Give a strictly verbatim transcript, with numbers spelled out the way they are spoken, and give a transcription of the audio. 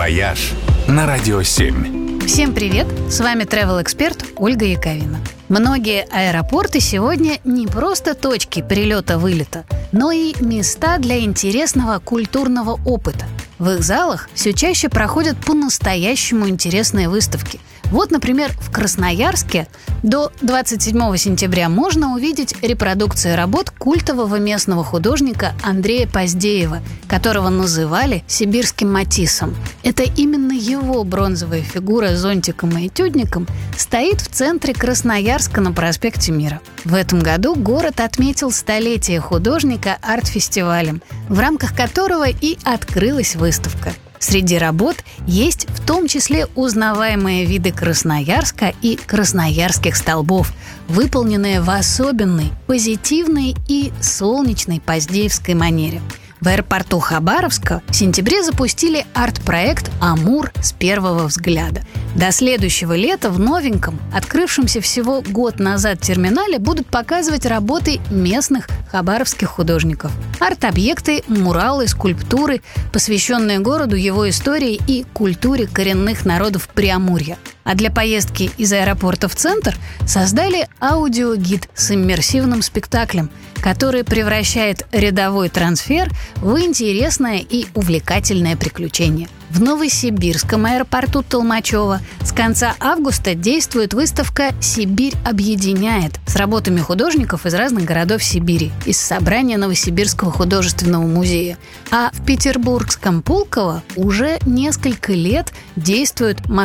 «Вояж» на Радио семь. Всем привет! С вами travel-эксперт Ольга Яковина. Многие аэропорты сегодня не просто точки прилета-вылета, но и места для интересного культурного опыта. В их залах все чаще проходят по-настоящему интересные выставки. Вот, например, в Красноярске до двадцать седьмого сентября можно увидеть репродукции работ культового местного художника Андрея Поздеева, которого называли сибирским Матиссом. Это именно его бронзовая фигура с зонтиком и этюдником стоит в центре Красноярска на проспекте Мира. В этом году город отметил столетие художника арт-фестивалем, в рамках которого и открылась выставка. Среди работ есть в том числе узнаваемые виды Красноярска и красноярских столбов, выполненные в особенной, позитивной и солнечной поздеевской манере. В аэропорту Хабаровска в сентябре запустили арт-проект «Амур с первого взгляда». До следующего лета в новеньком, открывшемся всего год назад терминале, будут показывать работы местных хабаровских художников. Арт-объекты, муралы, скульптуры, посвященные городу, его истории и культуре коренных народов Преамурья. А для поездки из аэропорта в центр создали аудиогид с иммерсивным спектаклем, который превращает рядовой трансфер в интересное и увлекательное приключение. В Новосибирском аэропорту Толмачево с конца августа действует выставка «Сибирь объединяет» с работами художников из разных городов Сибири из собрания Новосибирского художественного музея. А в петербургском Пулково уже несколько лет действует